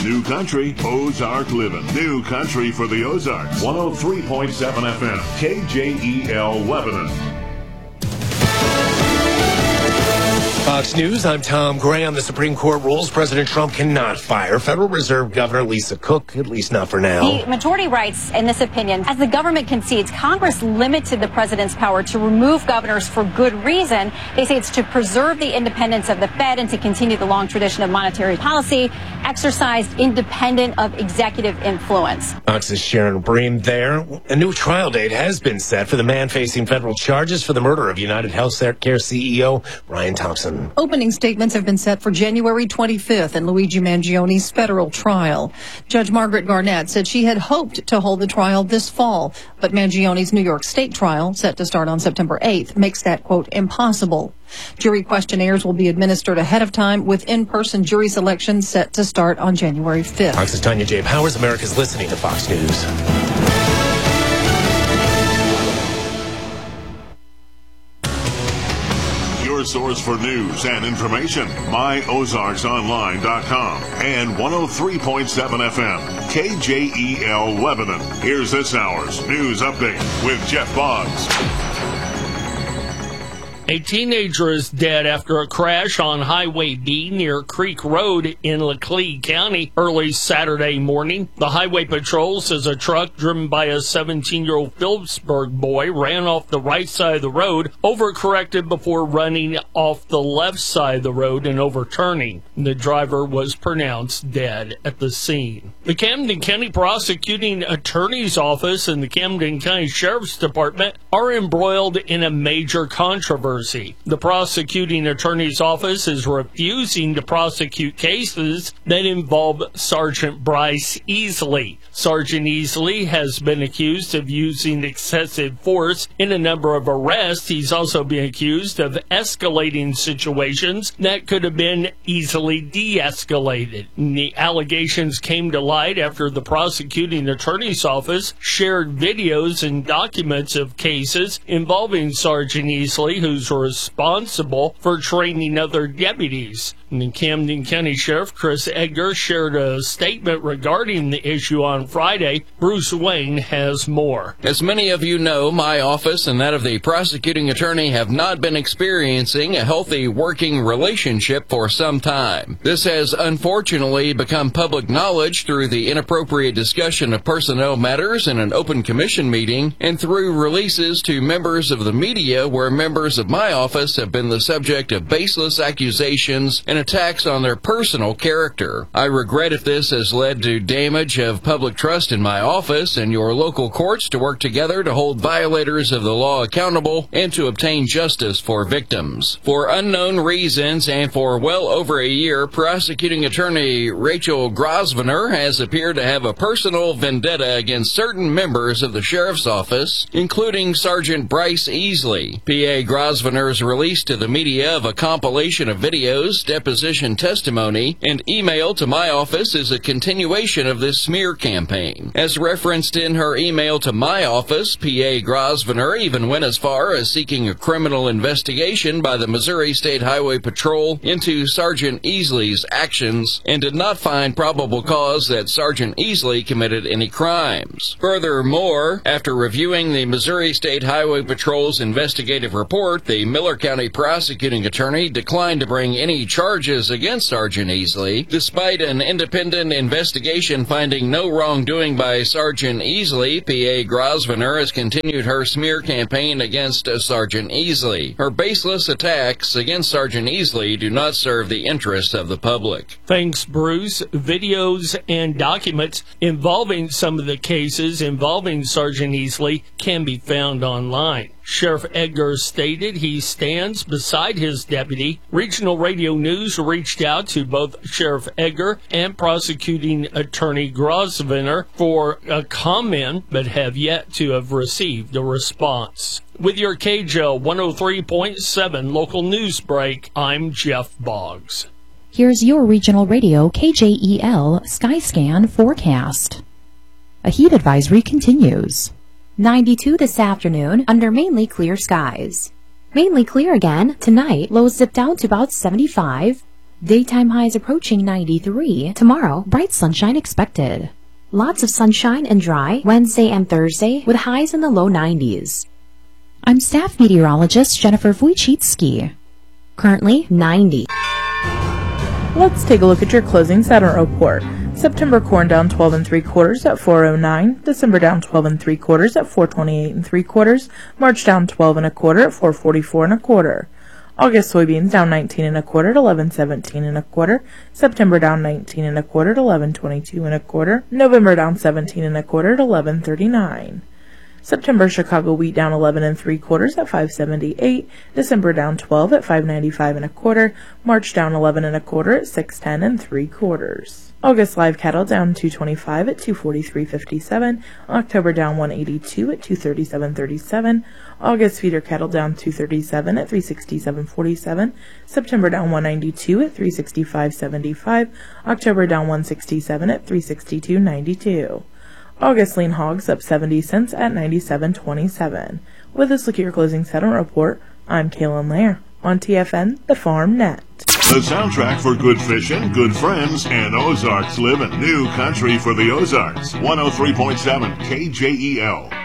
New Country, Ozark Living. New Country for the Ozarks. 103.7 FM, KJEL Lebanon. Fox News, I'm Tom Graham. The Supreme Court rules President Trump cannot fire Federal Reserve Governor Lisa Cook, at least not for now. The majority writes in this opinion, as the government concedes, Congress limited the president's power to remove governors for good reason. They say it's to preserve the independence of the Fed and to continue the long tradition of monetary policy exercised independent of executive influence. Fox's Sharon Bream there. A new trial date has been set for the man facing federal charges for the murder of United Healthcare CEO Brian Thompson. Opening statements have been set for January 25th in Luigi Mangioni's federal trial. Judge Margaret Garnett said she had hoped to hold the trial this fall, but Mangioni's New York State trial, set to start on September 8th, makes that, quote, impossible. Jury questionnaires will be administered ahead of time, with in-person jury selection set to start on January 5th. Fox's Tanya J. Powers. America's listening to Fox News. Your source for news and information, myozarksonline.com and 103.7 FM, KJEL Lebanon. Here's this hour's news update with Jeff Boggs. A teenager is dead after a crash on Highway B near Creek Road in Laclede County early Saturday morning. The Highway Patrol says a truck driven by a 17-year-old Phillipsburg boy ran off the right side of the road, overcorrected before running off the left side of the road and overturning. The driver was pronounced dead at the scene. The Camden County Prosecuting Attorney's Office and the Camden County Sheriff's Department are embroiled in a major controversy. The prosecuting attorney's office is refusing to prosecute cases that involve Sergeant Bryce Easley. Sergeant Easley has been accused of using excessive force in a number of arrests. He's also been accused of escalating situations that could have been easily de-escalated. The allegations came to light after the prosecuting attorney's office shared videos and documents of cases involving Sergeant Easley, who's responsible for training other deputies. And the Camden County Sheriff Chris Edgar shared a statement regarding the issue on Friday. Bruce Wayne has more. As many of you know, my office and that of the prosecuting attorney have not been experiencing a healthy working relationship for some time. This has unfortunately become public knowledge through the inappropriate discussion of personnel matters in an open commission meeting and through releases to members of the media where members of my office have been the subject of baseless accusations and attacks on their personal character. I regret if this has led to damage of public trust in my office and your local courts to work together to hold violators of the law accountable and to obtain justice for victims. For unknown reasons and for well over a year, prosecuting attorney Rachel Grosvenor has appeared to have a personal vendetta against certain members of the sheriff's office, including Sergeant Bryce Easley. PA Grosvenor's release to the media of a compilation of videos, deposition testimony, and email to my office is a continuation of this smear campaign. As referenced in her email to my office, PA Grosvenor even went as far as seeking a criminal investigation by the Missouri State Highway Patrol into Sergeant Easley's actions and did not find probable cause that Sergeant Easley committed any crimes. Furthermore, after reviewing the Missouri State Highway Patrol's investigative report, the Miller County prosecuting attorney declined to bring any charges against Sergeant Easley, despite an independent investigation finding no wrongdoing by Sergeant Easley. PA Grosvenor has continued her smear campaign against Sergeant Easley. Her baseless attacks against Sergeant Easley do not serve the interests of the public. Thanks, Bruce. Videos and documents involving some of the cases involving Sergeant Easley can be found online. Sheriff Edgar stated he stands beside his deputy. Regional Radio News reached out to both Sheriff Edgar and prosecuting attorney Grosvenor for a comment, but have yet to have received a response. With your KJEL 103.7 local news break, I'm Jeff Boggs. Here's your regional radio KJEL Skyscan forecast. A heat advisory continues. 92 this afternoon under mainly clear skies. Mainly clear again tonight, lows zip down to about 75. Daytime highs approaching 93. Tomorrow, bright sunshine expected. Lots of sunshine and dry Wednesday and Thursday with highs in the low 90s. I'm staff meteorologist Jennifer Wojcicki. Currently 90. Let's take a look at your closing settlement report. September corn down 12 3/4 at 409. December down 12 3/4 at 428 3/4. March down 12 1/4 at 444 1/4. August soybeans down 19 1/4 at 1117 1/4. September down 19 1/4 at 1122 1/4. November down 17 1/4 at 1139. September Chicago wheat down 11 3/4 at 578. December down 12 at 595 1/4. March down 11 1/4 at 610 3/4. August live cattle down 225 at 243.57. October down 182 at 237.37. August feeder cattle down 237 at 367.47. September down 192 at 365.75. October down 167 at 362.92. August lean hogs up 70 cents at 97.27. With this look at your closing settlement report, I'm Kaylin Lair on TFN, the Farm Net. The soundtrack for good fishing, good friends, and Ozarks living. New country for the Ozarks. 103.7 KJEL.